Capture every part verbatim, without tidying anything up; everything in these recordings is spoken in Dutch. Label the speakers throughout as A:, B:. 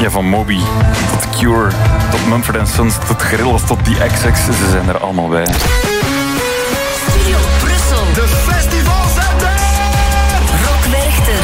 A: Ja, van Moby tot Cure, tot Mumford and Sons, tot Gorillaz, tot die X X. Ze zijn er allemaal bij.
B: Studio Brussel.
C: De festivals zijn er!
B: Rock Werchter.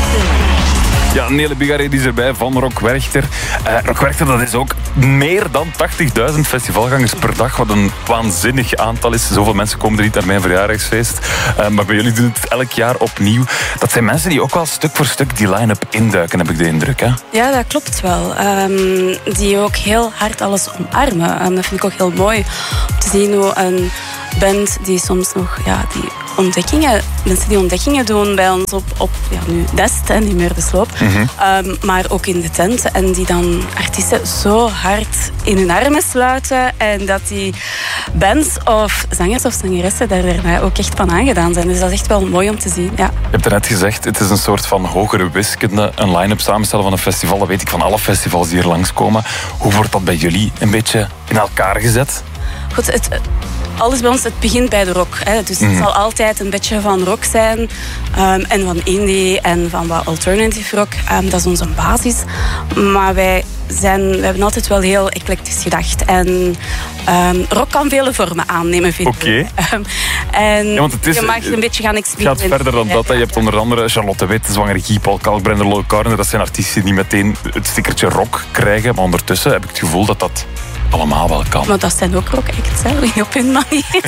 A: Ja, Nele Bigaré is erbij van Rock Werchter. Uh, Rock Werchter, dat is ook meer dan tachtigduizend festivalgangers per dag, wat een waanzinnig aantal is. Zoveel mensen komen er niet naar mijn verjaardagsfeest. Uh, maar bij jullie doen het elk jaar opnieuw. Dat zijn mensen die ook wel stuk voor stuk die line-up induiken, heb ik de indruk. Hè?
D: Ja, dat klopt wel. Um, die ook heel hard alles omarmen. Um, dat vind ik ook heel mooi om te zien hoe een band die soms nog ja, die ontdekkingen, mensen die ontdekkingen doen bij ons op, op ja, nu Nest en niet meer de Sloop, mm-hmm. um, maar ook in de tent. En die dan artiesten zo hard in hun armen sluiten en dat die bands of zangers of zangeressen daar daarna ook echt van aangedaan zijn. Dus dat is echt wel mooi om te zien. Ja.
A: Je hebt er net gezegd, het is een soort van hogere wiskunde, een line-up samenstellen van een festival. Dat weet ik van alle festivals die hier langskomen. Hoe wordt dat bij jullie een beetje in elkaar gezet?
D: Goed, het... Alles bij ons, het begint bij de rock. Hè. Dus het mm. zal altijd een beetje van rock zijn. Um, en van indie en van wat alternative rock. Um, dat is onze basis. Maar wij, zijn, wij hebben altijd wel heel eclectisch gedacht. En um, rock kan vele vormen aannemen, vind ik.
A: Oké.
D: Okay. Um, en
A: ja, want het is,
D: je mag een beetje gaan experimenteren.
A: Het gaat verder dan dat. Je hebt onder andere Charlotte Witte, Zwanger Guy, Paul Kalkbrenner, Low Corner. Dat zijn artiesten die meteen het stickertje rock krijgen. Maar ondertussen heb ik het gevoel dat dat allemaal wel kan.
D: Maar dat zijn ook rock acts, hè, op hun manier.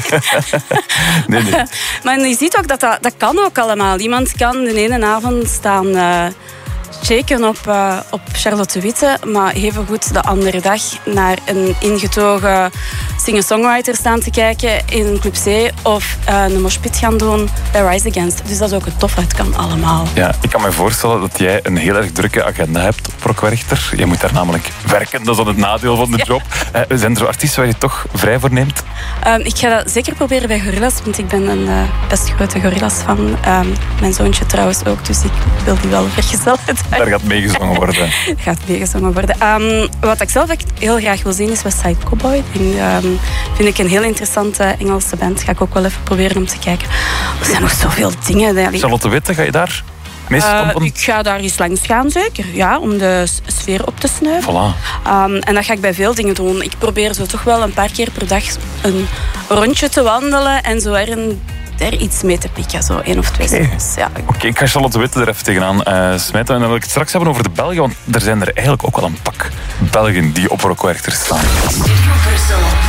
A: nee, nee.
D: Maar je ziet ook dat, dat dat kan ook allemaal. Iemand kan de ene avond staan uh, shaken op, uh, op Charlotte Witte, maar even goed de andere dag naar een ingetogen singer-songwriter staan te kijken in een Club C of uh, een moshpit gaan doen bij Rise Against. Dus dat is ook het tof, het kan allemaal.
A: Ja, ik kan me voorstellen dat jij een heel erg drukke agenda hebt op Rock Werchter. Je moet daar namelijk werken, dat is dan het nadeel van de ja. job. Uh, zijn er zo artiesten waar je toch vrij voor neemt?
D: Um, ik ga dat zeker proberen bij Gorillaz, want ik ben een uh, best grote Gorillaz-fan. Um, mijn zoontje trouwens ook, dus ik wil die wel vergezellen.
A: Daar gaat meegezongen worden.
D: Daar gaat meegezongen worden. Um, wat ik zelf heel graag wil zien is West Side Cowboy. Die um, vind ik een heel interessante Engelse band. Ga ik ook wel even proberen om te kijken. Er zijn nog zoveel dingen.
A: Charlotte Witte, ga je daar mee stampen?
D: Uh, ik ga daar eens langs gaan, zeker. Ja, om de sfeer op te snuiven.
A: Voilà.
D: Um, en dat ga ik bij veel dingen doen. Ik probeer zo toch wel een paar keer per dag een rondje te wandelen en zo er een er iets mee te pikken, zo één of twee songs. Ja.
A: Oké, okay, ik ga Charlotte Witte er even tegenaan uh, smijten. En dan wil ik het straks hebben over de Belgen, want er zijn er eigenlijk ook wel een pak Belgen die op Rock Werchter staan.
B: Studio Brussel.